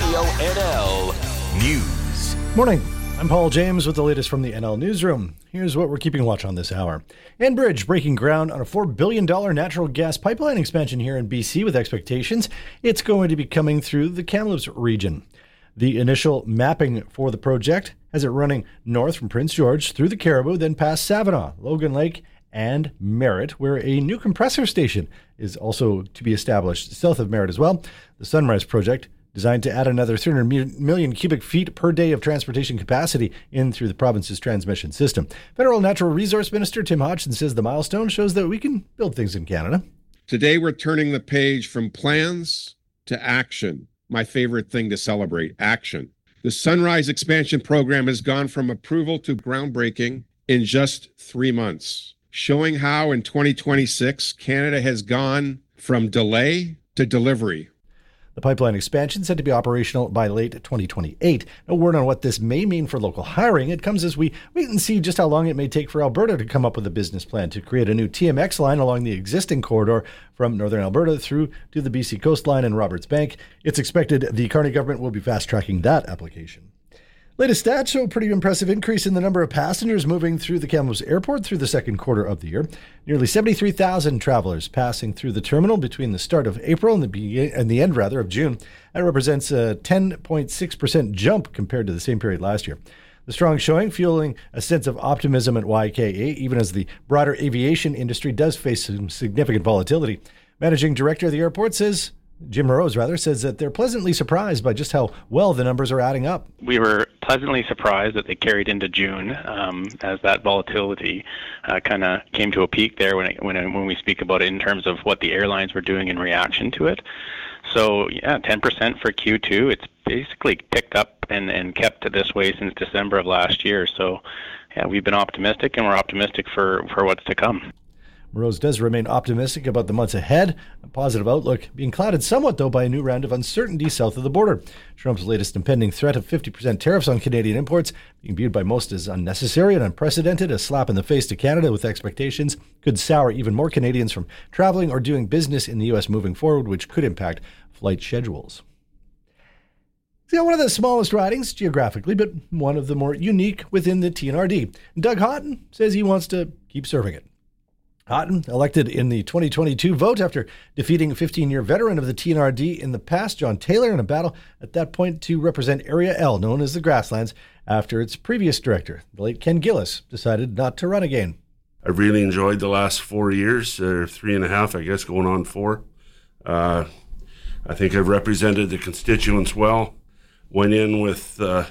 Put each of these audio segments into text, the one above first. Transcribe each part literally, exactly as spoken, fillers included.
Radio N L News. Morning. I'm Paul James with the latest from the N L Newsroom. Here's what we're keeping watch on this hour. Enbridge breaking ground on a four billion dollars natural gas pipeline expansion here in B C with expectations it's going to be coming through the Kamloops region. The initial mapping for the project has it running north from Prince George through the Caribou, then past Savinaw, Logan Lake, and Merritt, where a new compressor station is also to be established south of Merritt as well. The Sunrise project, designed to add another three hundred million cubic feet per day of transportation capacity in through the province's transmission system. Federal Natural Resource Minister Tim Hodgson says the milestone shows that we can build things in Canada. Today, we're turning the page from plans to action. My favorite thing to celebrate, action. The Sunrise expansion program has gone from approval to groundbreaking in just three months, showing how in twenty twenty-six, Canada has gone from delay to delivery. The pipeline expansion said to be operational by late twenty twenty-eight. No word on what this may mean for local hiring. It comes as we wait and see just how long it may take for Alberta to come up with a business plan to create a new T M X line along the existing corridor from northern Alberta through to the B C coastline and Roberts Bank. It's expected the Carney government will be fast-tracking that application. Latest stats show a pretty impressive increase in the number of passengers moving through the Kamloops Airport through the second quarter of the year. Nearly seventy-three thousand travelers passing through the terminal between the start of April and the, be- and the end rather of June. That represents a ten point six percent jump compared to the same period last year. The strong showing fueling a sense of optimism at Y K A, even as the broader aviation industry does face some significant volatility. Managing director of the airport says Jim Rose, rather, says that they're pleasantly surprised by just how well the numbers are adding up. We were pleasantly surprised that they carried into June um, as that volatility uh, kind of came to a peak there when, it, when, it, when we speak about it in terms of what the airlines were doing in reaction to it. So, yeah, ten percent for Q two. It's basically picked up and, and kept this way since December of last year. So, yeah, we've been optimistic, and we're optimistic for, for what's to come. Rose does remain optimistic about the months ahead, a positive outlook being clouded somewhat, though, by a new round of uncertainty south of the border. Trump's latest impending threat of fifty percent tariffs on Canadian imports, being viewed by most as unnecessary and unprecedented, a slap in the face to Canada with expectations, could sour even more Canadians from traveling or doing business in the U S moving forward, which could impact flight schedules. It's one of the smallest ridings geographically, but one of the more unique within the T N R D. Doug Haughton says he wants to keep serving it. Haughton, elected in the twenty twenty-two vote after defeating fifteen-year veteran of the T N R D in the past, John Taylor, in a battle at that point to represent Area L, known as the Grasslands, after its previous director, the late Ken Gillis, decided not to run again. I've really enjoyed the last four years, or three and a half, I guess, going on four. Uh, I think I've represented the constituents well. Went in with, uh,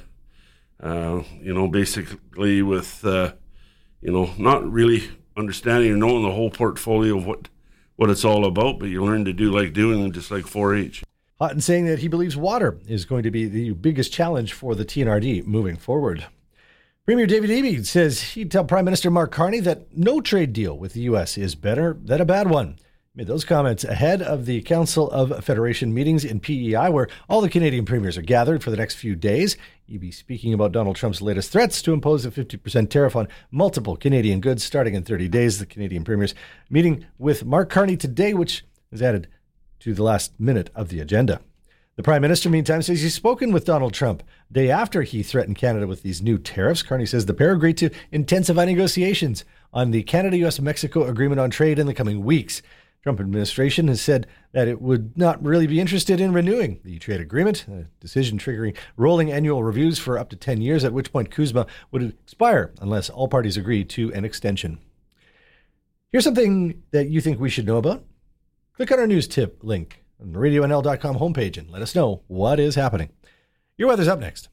uh, you know, basically with, uh, you know, not really understanding or knowing the whole portfolio of what, what it's all about, but you learn to do like doing, just like four H. Haughton saying that he believes water is going to be the biggest challenge for the T N R D moving forward. Premier David Eby says he'd tell Prime Minister Mark Carney that no trade deal with the U S is better than a bad one. He made those comments ahead of the Council of Federation meetings in P E I, where all the Canadian premiers are gathered for the next few days. Eby speaking about Donald Trump's latest threats to impose a fifty percent tariff on multiple Canadian goods starting in thirty days. The Canadian premiers meeting with Mark Carney today, which is added to the last minute of the agenda. The Prime Minister, meantime, says he's spoken with Donald Trump day after he threatened Canada with these new tariffs. Carney says the pair agreed to intensify negotiations on the Canada-U S Mexico Agreement on Trade in the coming weeks. Trump administration has said that it would not really be interested in renewing the trade agreement, a decision triggering rolling annual reviews for up to ten years, at which point CUSMA would expire unless all parties agree to an extension. Here's something that you think we should know about. Click on our news tip link on the radio N L dot com homepage and let us know what is happening. Your weather's up next.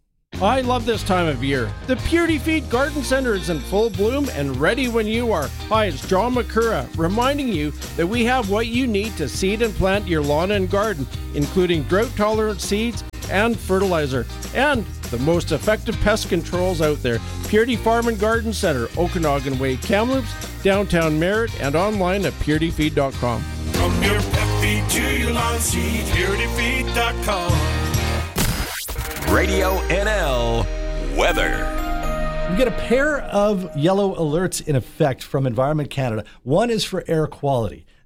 I love this time of year. The Purity Feed Garden Center is in full bloom and ready when you are. Hi, it's John McCurra, reminding you that we have what you need to seed and plant your lawn and garden, including drought-tolerant seeds and fertilizer, and the most effective pest controls out there. Purity Farm and Garden Center, Okanagan Way, Kamloops, downtown Merritt, and online at purity feed dot com. From your pet feed to your lawn seed, purity feed dot com. Radio N L weather. We get a pair of yellow alerts in effect from Environment Canada. One is for air quality.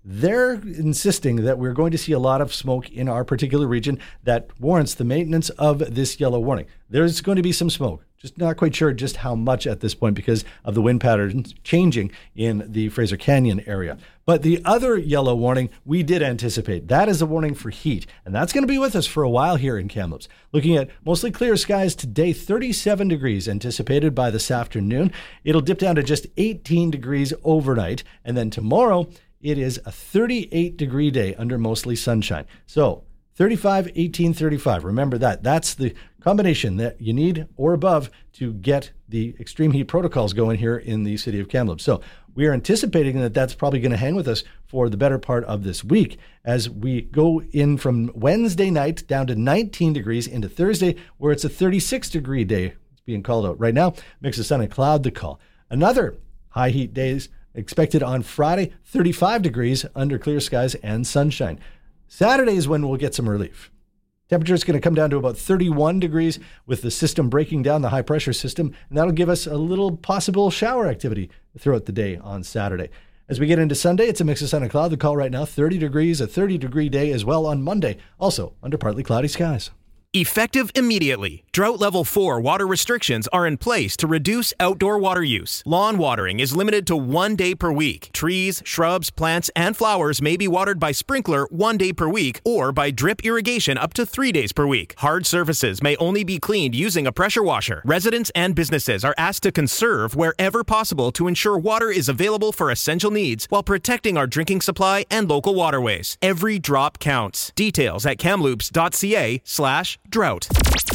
they're insisting that we're going to see a lot of smoke in our particular region that warrants the maintenance of this yellow warning. There's going to be some smoke. Just not quite sure just how much at this point because of the wind patterns changing in the Fraser Canyon area. But the other yellow warning we did anticipate. That is a warning for heat. And that's going to be with us for a while here in Kamloops. Looking at mostly clear skies today, thirty-seven degrees anticipated by this afternoon. It'll dip down to just eighteen degrees overnight. And then tomorrow, it is a thirty-eight degree day under mostly sunshine. So thirty-five, eighteen, thirty-five. Remember that. That's the combination that you need or above to get the extreme heat protocols going here in the city of Kamloops. So we are anticipating that that's probably going to hang with us for the better part of this week as we go in from Wednesday night down to nineteen degrees into Thursday, where it's a thirty-six degree day. It's being called out right now. Mix of sun and cloud the call. Another high heat days expected on Friday, thirty-five degrees under clear skies and sunshine. Saturday is when we'll get some relief. Temperature is going to come down to about thirty-one degrees with the system breaking down, the high pressure system, and that'll give us a little possible shower activity throughout the day on Saturday. As we get into Sunday, it's a mix of sun and cloud. The call right now, thirty degrees, a thirty degree day as well on Monday, also under partly cloudy skies. Effective immediately. Drought level four water restrictions are in place to reduce outdoor water use. Lawn watering is limited to one day per week. Trees, shrubs, plants, and flowers may be watered by sprinkler one day per week or by drip irrigation up to three days per week. Hard surfaces may only be cleaned using a pressure washer. Residents and businesses are asked to conserve wherever possible to ensure water is available for essential needs while protecting our drinking supply and local waterways. Every drop counts. Details at kamloops.ca slash drought.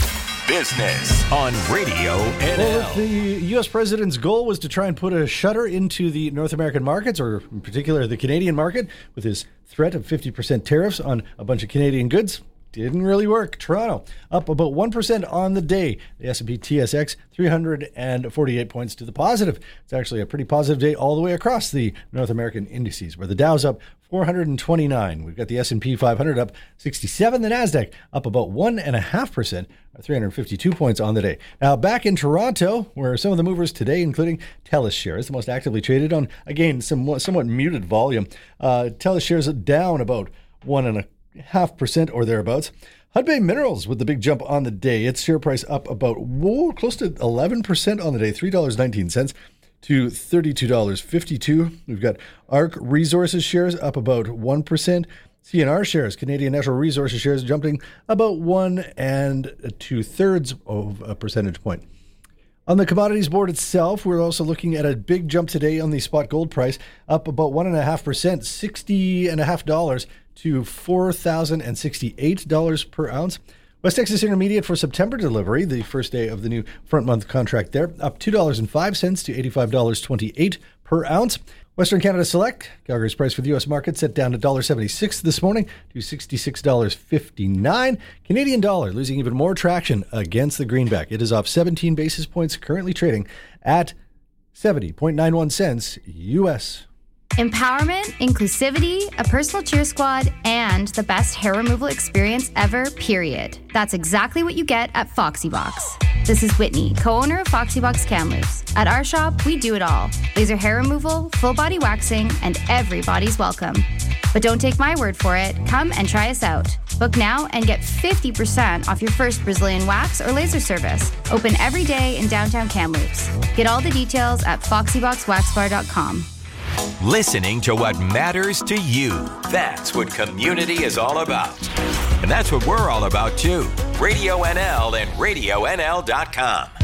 Business on Radio N L. Well, if the U S president's goal was to try and put a shutter into the North American markets, or in particular the Canadian market, with his threat of fifty percent tariffs on a bunch of Canadian goods, didn't really work. Toronto up about one percent on the day. The S and P T S X three hundred forty-eight points to the positive. It's actually a pretty positive day all the way across the North American indices, where the Dow's up four hundred twenty-nine. We've got the S and P five hundred up sixty-seven. The Nasdaq up about one point five percent, three hundred fifty-two points on the day. Now back in Toronto, where some of the movers today, including TELUS shares, the most actively traded on, again, some somewhat muted volume. Uh, TELUS shares down about one and a half percent or thereabouts. Hudbay Minerals with the big jump on the day. Its share price up about whoa, close to eleven percent on the day, three dollars and nineteen cents to thirty-two dollars and fifty-two cents. We've got ARC Resources shares up about one percent. C N R shares, Canadian Natural Resources shares, jumping about one and two thirds of a percentage point. On the commodities board itself, we're also looking at a big jump today on the spot gold price, up about one and a half percent, sixty and a half dollars to four thousand sixty-eight dollars per ounce. West Texas Intermediate for September delivery, the first day of the new front month contract there, up two dollars and five cents to eighty-five dollars and twenty-eight cents per ounce. Western Canada Select, Calgary's price for the U S market set down to one dollar and seventy-six cents this morning to sixty-six dollars and fifty-nine cents. Canadian dollar losing even more traction against the greenback. It is off seventeen basis points, currently trading at seventy point nine one cents U S. Empowerment, inclusivity, a personal cheer squad, and the best hair removal experience ever, period. That's exactly what you get at FoxyBox. This is Whitney, co-owner of FoxyBox Kamloops. At our shop, we do it all. Laser hair removal, full body waxing, and everybody's welcome. But don't take my word for it. Come and try us out. Book now and get fifty percent off your first Brazilian wax or laser service. Open every day in downtown Kamloops. Get all the details at foxy box wax bar dot com. Listening to what matters to you. That's what community is all about. And that's what we're all about too. Radio N L and radio N L dot com.